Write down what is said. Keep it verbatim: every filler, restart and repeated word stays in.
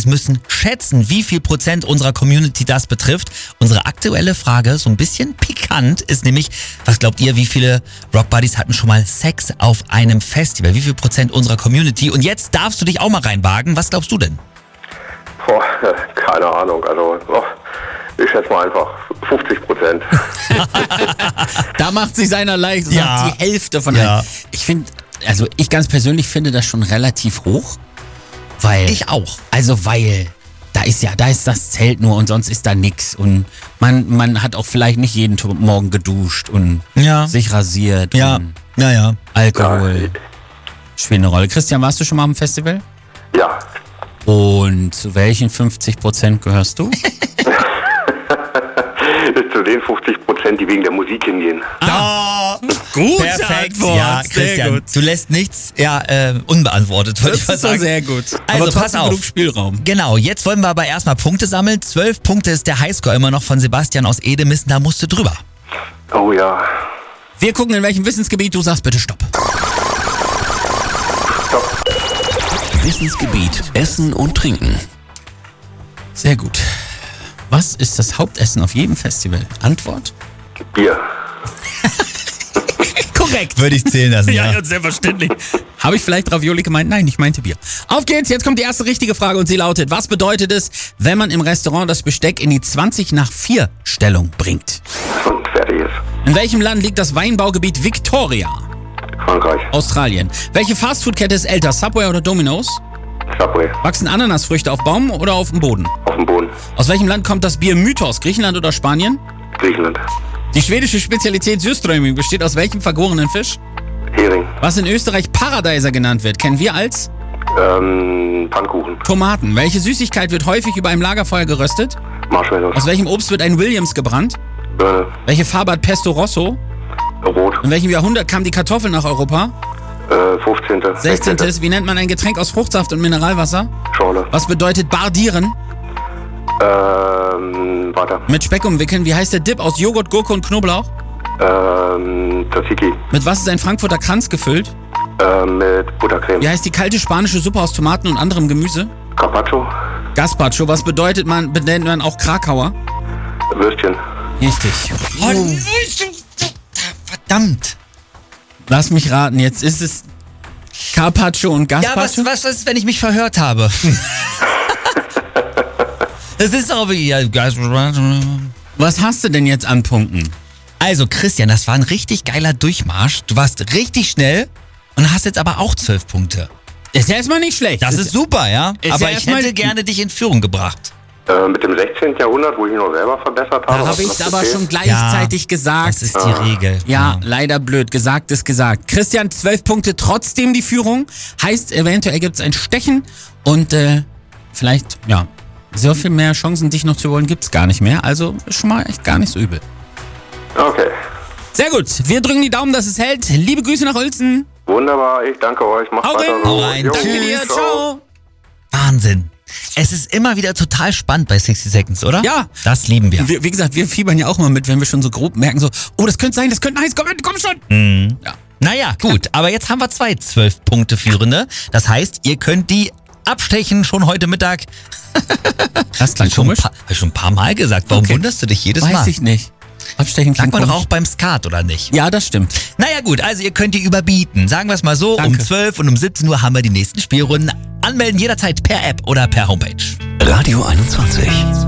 Buddies müssen schätzen, wie viel Prozent unserer Community das betrifft. Unsere aktuelle Frage, so ein bisschen pikant, ist nämlich, was glaubt ihr, wie viele Rock Buddies hatten schon mal Sex auf einem Festival? Wie viel Prozent unserer Community? Und jetzt darfst du dich auch mal reinwagen. Was glaubst du denn? Boah, keine Ahnung. Also, oh, ich schätze mal einfach fünfzig Prozent. Da macht sich seiner leicht, sagt Ja. die Hälfte von Ja. allen. Ich finde, also ich ganz persönlich finde das schon relativ hoch, weil Ich auch. Also weil da ist ja, da ist das Zelt nur und sonst ist da nix und man man hat auch vielleicht nicht jeden T- Morgen geduscht und Ja. sich rasiert Ja, und ja, ja. Alkohol spielt eine Rolle. Christian, warst du schon mal am Festival? Ja, Und zu welchen fünfzig Prozent gehörst du? zu den fünfzig Prozent, die wegen der Musik hingehen. Ah, Gut, perfekt. Ja, Christian, du lässt nichts ja, äh, unbeantwortet, wollte ich mal Das ist doch sagen. sehr gut. Also Aber pass trotzdem auf. genug Spielraum. Genau, jetzt wollen wir aber erstmal Punkte sammeln. Zwölf Punkte ist der Highscore immer noch von Sebastian aus Edemissen, da musst du drüber. Oh ja. Wir gucken, in welchem Wissensgebiet du sagst, bitte stopp. Wissensgebiet Essen und Trinken. Sehr gut. Was ist das Hauptessen auf jedem Festival? Antwort? Bier. Korrekt. Würde ich zählen lassen, ja. selbstverständlich. Habe ich vielleicht Ravioli gemeint? Nein, ich meinte Bier. Auf geht's, jetzt kommt die erste richtige Frage und sie lautet, was bedeutet es, wenn man im Restaurant das Besteck in die zwanzig nach vier Stellung bringt? Und fertig ist. In welchem Land liegt das Weinbaugebiet Victoria? Frankreich. Australien. Welche Fastfood-Kette ist älter, Subway oder Domino's? Subway. Wachsen Ananasfrüchte auf Baum oder auf dem Boden? Auf dem Boden. Aus welchem Land kommt das Bier Mythos? Griechenland oder Spanien? Griechenland. Die schwedische Spezialität Surströmming besteht aus welchem vergorenen Fisch? Hering. Was in Österreich Paradiser genannt wird, kennen wir als Ähm, Pfannkuchen. Tomaten. Welche Süßigkeit wird häufig über einem Lagerfeuer geröstet? Marshmallows. Aus welchem Obst wird ein Williams gebrannt? Birne. Welche Farbe hat Pesto Rosso? Rot. In welchem Jahrhundert kam die Kartoffel nach Europa? Äh, fünfzehnte. sechzehnten. Wie nennt man ein Getränk aus Fruchtsaft und Mineralwasser? Schorle. Was bedeutet bardieren? Ähm, weiter. Mit Speck umwickeln. Wie heißt der Dip aus Joghurt, Gurke und Knoblauch? Ähm, Tzatziki. Mit was ist ein Frankfurter Kranz gefüllt? Ähm, mit Buttercreme. Wie heißt die kalte spanische Suppe aus Tomaten und anderem Gemüse? Carpaccio. Gazpacho. Was bedeutet man, benennt man auch Krakauer? Würstchen. Richtig. Verdammt. Lass mich raten, jetzt ist es Carpaccio und Ja, Gazpacho? was, was ist, wenn ich mich verhört habe? Das ist auch wie... Ja, Was hast du denn jetzt an Punkten? also Christian, das war ein richtig geiler Durchmarsch. Du warst richtig schnell und hast jetzt aber auch zwölf Punkte. Ist ja erstmal nicht schlecht. Das ist super, ja? Ist aber ja ich erstmal- hätte gerne dich in Führung gebracht. Äh, mit dem sechzehnten. Jahrhundert, wo ich mich noch selber verbessert habe. Da was habe ich das aber betrifft. schon gleichzeitig gesagt. Das ist die Regel. Ja, leider blöd. Gesagt ist gesagt. Christian, zwölf Punkte, trotzdem die Führung. Heißt, eventuell gibt es ein Stechen und äh, vielleicht, ja, so viel mehr Chancen, dich noch zu wollen, gibt es gar nicht mehr. Also ist schon mal echt gar nicht so übel. Okay. Sehr gut. Wir drücken die Daumen, dass es hält. Liebe Grüße nach Uelzen. Wunderbar, ich danke euch. Macht Hau weiter rein. so. Hau rein. Jo, Danke dir. Ciao. Wahnsinn. Es ist immer wieder total spannend bei sixty Seconds, oder? Ja. Das lieben wir. Wie, wie gesagt, wir fiebern ja auch mal mit, wenn wir schon so grob merken, so, oh, das könnte sein, das könnte heiß, komm, komm schon. Ja. Naja, gut. Aber jetzt haben wir zwei zwölf Punkte Führende. Das heißt, ihr könnt die abstechen schon heute Mittag. Das klang schon ein komisch. paar, hab ich schon ein paar Mal gesagt. Warum Okay. wunderst du dich jedes Weiß Mal? ich nicht. Abstechen Sagt klingt man doch komisch. auch beim Skat, oder nicht? Ja, das stimmt. Naja gut, also ihr könnt die überbieten. Sagen wir es mal so, Danke. um zwölf und um siebzehn Uhr haben wir die nächsten Spielrunden. Anmelden jederzeit per App oder per Homepage. Radio einundzwanzig.